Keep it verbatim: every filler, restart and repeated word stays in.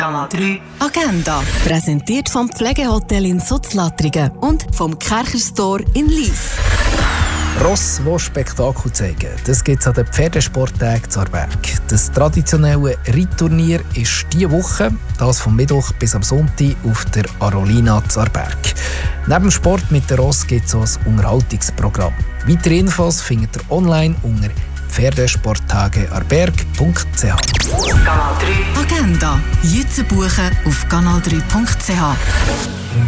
Kanal drei Agenda. Präsentiert vom Pflegehotel in Sutzlattringen und vom Kercher-Store in Lyss. Ross, die Spektakel zeigen, das gibt es an den Pferdesporttagen zu Aarberg. Das traditionelle Reitturnier ist diese Woche, das vom Mittwoch bis am Sonntag auf der Arolina zu Aarberg. Neben dem Sport mit der Ross gibt es auch ein Unterhaltungsprogramm. Weitere Infos findet ihr online unter pferdesporttage arberg punkt c h. Kanal drei Agenda. Jetzt buchen auf kanal drei punkt c h.